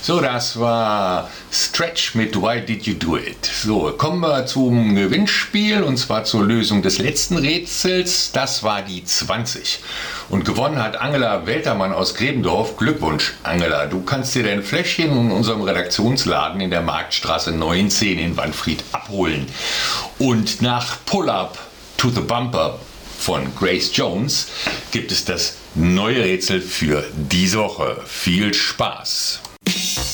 So, das war Stretch mit Why Did You Do It? So, kommen wir zum Gewinnspiel und zwar zur Lösung des letzten Rätsels. Das war die 20. Und gewonnen hat Angela Weltermann aus Grebendorf. Glückwunsch, Angela. Du kannst dir dein Fläschchen in unserem Redaktionsladen in der Marktstraße 19 in Wanfried abholen. Und nach Pull-Up to the Bumper von Grace Jones gibt es das neue Rätsel für diese Woche. Viel Spaß!